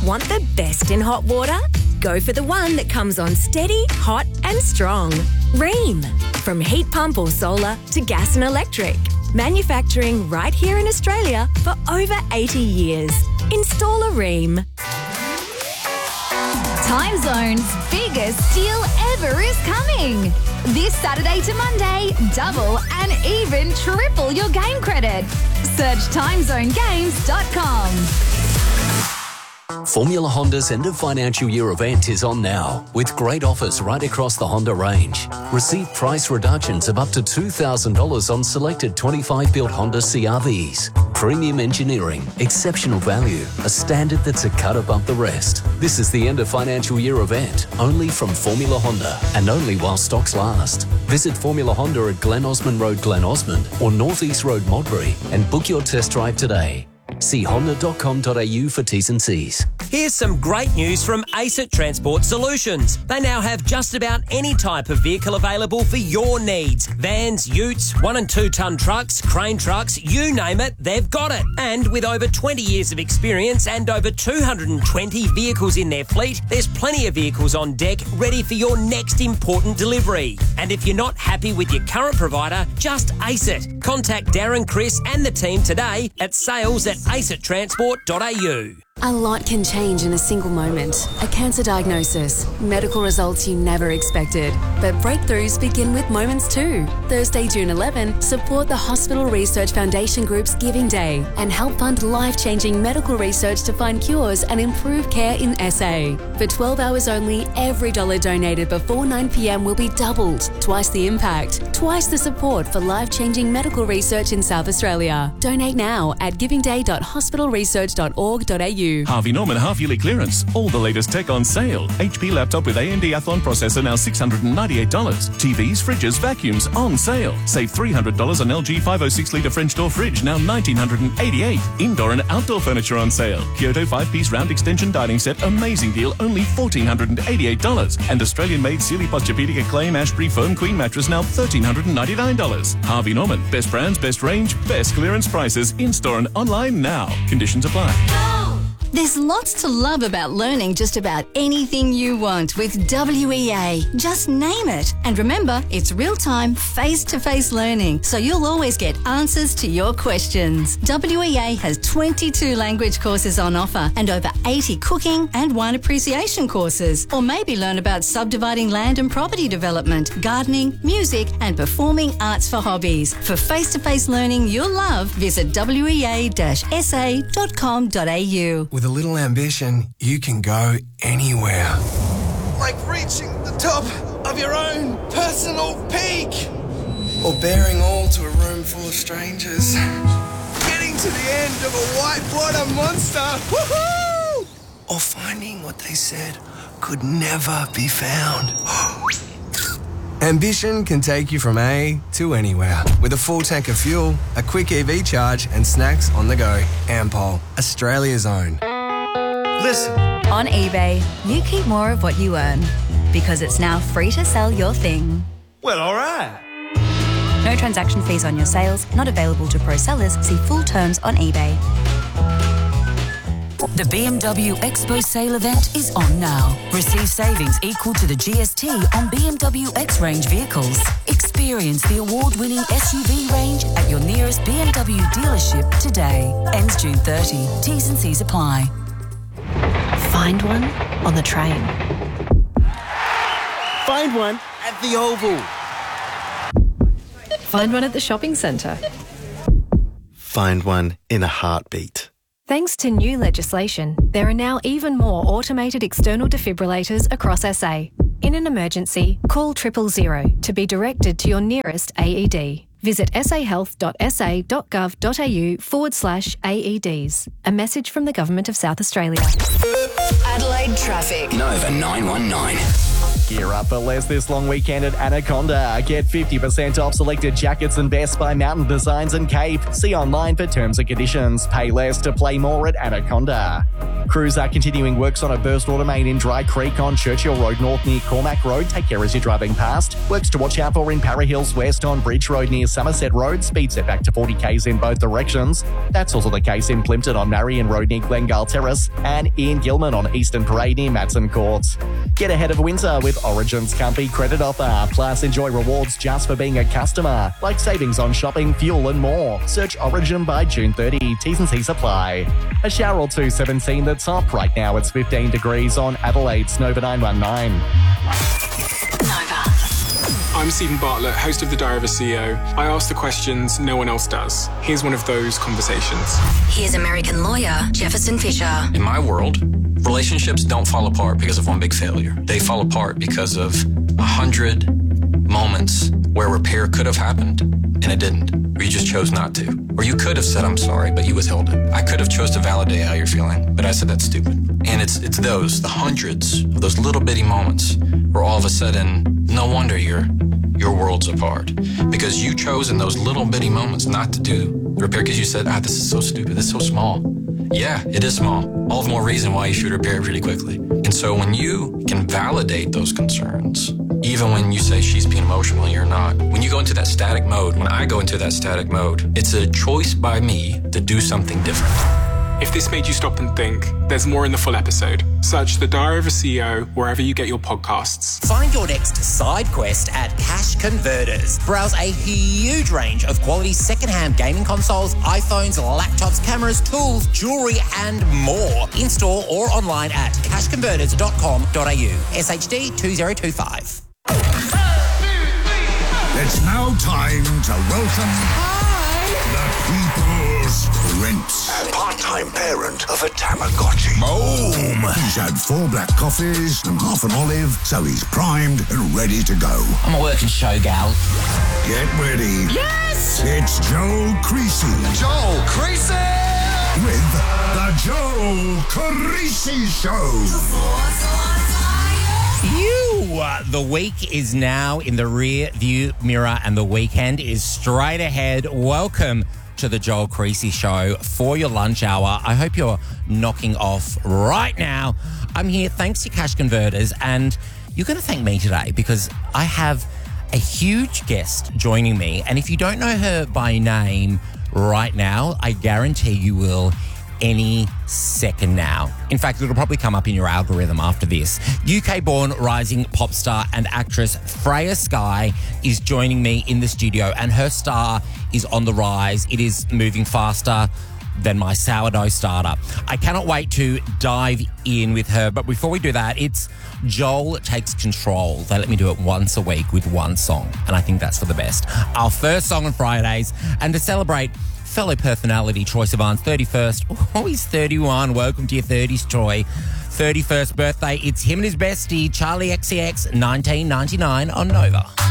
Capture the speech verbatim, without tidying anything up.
Want the best in hot water? Go for the one that comes on steady, hot and strong. Rheem. From heat pump or solar to gas and electric. Manufacturing right here in Australia for over eighty years. Install a Rheem. Time Zone's biggest deal ever is coming. This Saturday to Monday, double and even triple your game credit. Search time zone games dot com. Formula Honda's end of financial year event is on now, with great offers right across the Honda range. Receive price reductions of up to two thousand dollars on selected twenty-five built Honda C R Vs. Premium engineering, exceptional value, a standard that's a cut above the rest. This is the end of financial year event, only from Formula Honda, and only while stocks last. Visit Formula Honda at Glen Osmond Road, Glen Osmond, or North East Road, Modbury, and book your test drive today. See honda dot com dot a u for T's and C's. Here's some great news from ACET Transport Solutions. They now have just about any type of vehicle available for your needs. Vans, utes, one and two tonne trucks, crane trucks, you name it, they've got it. And with over twenty years of experience and over two hundred twenty vehicles in their fleet, there's plenty of vehicles on deck ready for your next important delivery. And if you're not happy with your current provider, just ACET. Contact Darren, Chris and the team today at sales at acet transport dot a u. A lot can change in a single moment. A cancer diagnosis, medical results you never expected. But breakthroughs begin with moments too. Thursday, June eleventh, support the Hospital Research Foundation Group's Giving Day and help fund life-changing medical research to find cures and improve care in S A. For twelve hours only, every dollar donated before nine p m will be doubled. Twice the impact, twice the support for life-changing medical research in South Australia. Donate now at giving day dot hospital research dot org dot a u. Harvey Norman half-yearly clearance. All the latest tech on sale. H P laptop with A M D Athlon processor now six hundred ninety-eight dollars. T Vs, fridges, vacuums on sale. Save three hundred dollars on L G five oh six litre French door fridge, now one thousand nine hundred eighty-eight dollars. Indoor and outdoor furniture on sale. Kyoto five-piece round extension dining set, amazing deal, only one thousand four hundred eighty-eight dollars. And Australian-made Sealy Posturepedic Acclaim Ashbury Foam Queen mattress, now one thousand three hundred ninety-nine dollars. Harvey Norman. Best brands, best range, best clearance prices. In-store and online now. Conditions apply. There's lots to love about learning just about anything you want with W E A. Just name it. And remember, it's real-time, face-to-face learning, so you'll always get answers to your questions. W E A has twenty-two language courses on offer and over eighty cooking and wine appreciation courses. Or maybe learn about subdividing land and property development, gardening, music and performing arts for hobbies. For face-to-face learning you'll love, visit w e a dash s a dot com dot a u. With a little ambition, you can go anywhere. Like reaching the top of your own personal peak. Or bearing all to a room full of strangers. Getting to the end of a whitewater monster. Woohoo! Or finding what they said could never be found. Ambition can take you from A to anywhere. With a full tank of fuel, a quick E V charge and snacks on the go. Ampol, Australia's own. Listen. On eBay, you keep more of what you earn because it's now free to sell your thing. Well, all right. No transaction fees on your sales, not available to pro sellers. See full terms on eBay. The B M W Expo sale event is on now. Receive savings equal to the G S T on B M W X-Range vehicles. Experience the award-winning S U V range at your nearest B M W dealership today. Ends June thirtieth. T's and C's apply. Find one on the train. Find one at the Oval. Find one at the shopping centre. Find one in a heartbeat. Thanks to new legislation, there are now even more automated external defibrillators across S A. In an emergency, call triple zero to be directed to your nearest A E D. Visit sahealth dot s a dot gov dot a u forward slash A E Ds. A message from the Government of South Australia. Adelaide traffic. Nova nine one nine. Gear up for less this long weekend at Anaconda. Get fifty percent off selected jackets and vests by Mountain Designs and Cape. See online for terms and conditions. Pay less to play more at Anaconda. Crews are continuing works on a burst water main in Dry Creek on Churchill Road North near Cormac Road. Take care as you're driving past. Works to watch out for in Para Hills West on Bridge Road near Somerset Road. Speed set back to forty k's in both directions. That's also the case in Plimpton on Marion Road near Glengale Terrace and Ian Gilman on Eastern Parade near Madsen Courts. Get ahead of winter with Origin's Company credit offer. Plus enjoy rewards just for being a customer, like savings on shopping, fuel and more. Search Origin by June thirtieth. T's and C's apply. A shower or two, seventeen the top. Right now it's fifteen degrees on Adelaide's Nova nine one nine. I'm Stephen Bartlett, host of The Diary of a C E O. I ask the questions no one else does. Here's one of those conversations. Here's American lawyer Jefferson Fisher. In my world, relationships don't fall apart because of one big failure. They fall apart because of a hundred moments where repair could have happened and it didn't, or you just chose not to. Or you could have said, I'm sorry, but you withheld it. I could have chose to validate how you're feeling, but I said that's stupid. And it's it's those, the hundreds of those little bitty moments where all of a sudden, no wonder you're, your world's apart. Because you chose in those little bitty moments not to do repair because you said, ah, this is so stupid, this is so small. Yeah, it is small. All the more reason why you should repair it really quickly. And so when you can validate those concerns, even when you say she's being emotional and you're not, when you go into that static mode, when I go into that static mode, it's a choice by me to do something different. If this made you stop and think, there's more in the full episode. Search The Diary of a C E O wherever you get your podcasts. Find your next side quest at Cash Converters. Browse a huge range of quality second-hand gaming consoles, iPhones, laptops, cameras, tools, jewellery and more. In-store or online at cash converters dot com dot a u. S H D two zero two five. It's now time to welcome the People's Prince. Part-time parent of a Tamagotchi. Boom! He's had four black coffees and half an olive, so he's primed and ready to go. I'm a working show gal. Get ready. Yes! It's Joel Creasy. Joel Creasy! With the Joel Creasy Show. You, uh, the week is now in the rear view mirror and the weekend is straight ahead. Welcome to the Joel Creasy Show for your lunch hour. I hope you're knocking off right now. I'm here thanks to Cash Converters, and you're going to thank me today because I have a huge guest joining me. And if you don't know her by name right now, I guarantee you will any second now. In fact, it'll probably come up in your algorithm after this. U K-born rising pop star and actress Freya Skye is joining me in the studio, and her star is on the rise. It is moving faster than my sourdough starter. I cannot wait to dive in with her, but before we do that, it's Joel Takes Control. They let me do it once a week with one song, and I think that's for the best. Our first song on Fridays, and to celebrate fellow personality Troye Sivan's thirty-first. Oh, he's thirty-one. Welcome to your thirties, Troye. thirty-first birthday. It's him and his bestie, Charlie X C X, nineteen ninety-nine on Nova.